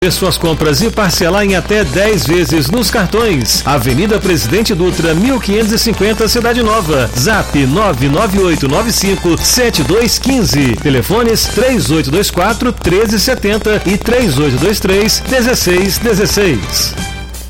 suas compras e parcelar em até 10 vezes nos cartões. Avenida Presidente Dutra, 1550, Cidade Nova. Zap 998957215. Telefones 3824-1370 e 3823-1616.